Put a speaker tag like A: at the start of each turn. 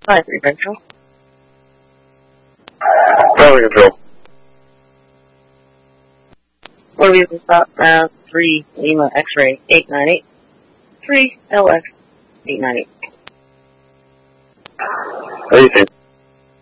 A: 5-3 Control.
B: Tower control.
A: Motor vehicle stop, 3 Lima X-ray 898. 3 LX 898.
B: Anything.